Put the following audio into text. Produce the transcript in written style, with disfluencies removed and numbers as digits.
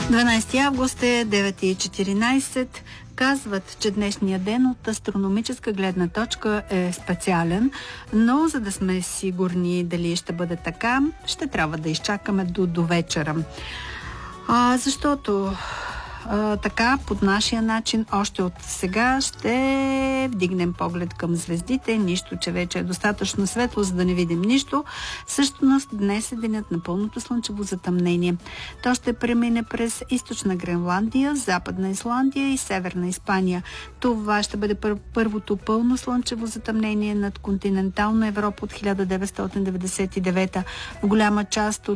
12 август е 9:14. Казват, че днешния ден от астрономическа гледна точка е специален, но за да сме сигурни дали ще бъде така, ще трябва да изчакаме до вечера. Защото така, под нашия начин, още от сега ще вдигнем поглед към звездите, нищо, че вече е достатъчно светло, за да не видим нищо. Всъщност, днес е денят на пълното слънчево затъмнение. То ще премине през източна Гренландия, западна Исландия и северна Испания. Това ще бъде първото пълно слънчево затъмнение над континентална Европа от 1999. В голяма част от